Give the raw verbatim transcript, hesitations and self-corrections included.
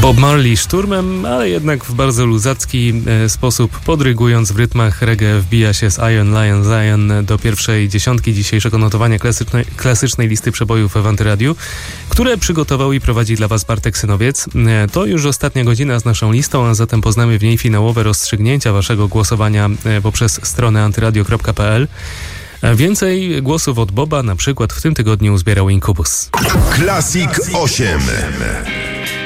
Bob Marley szturmem, ale jednak w bardzo luzacki e, sposób, podrygując w rytmach reggae, wbija się z Iron Lion Zion do pierwszej dziesiątki dzisiejszego notowania klasycznej, klasycznej listy przebojów w Antyradiu, które przygotował i prowadzi dla Was Bartek Synowiec. E, to już ostatnia godzina z naszą listą, a zatem poznamy w niej finałowe rozstrzygnięcia Waszego głosowania e, poprzez stronę antyradio kropka p l. Więcej głosów od Boba na przykład w tym tygodniu uzbierał Incubus. Classic osiem.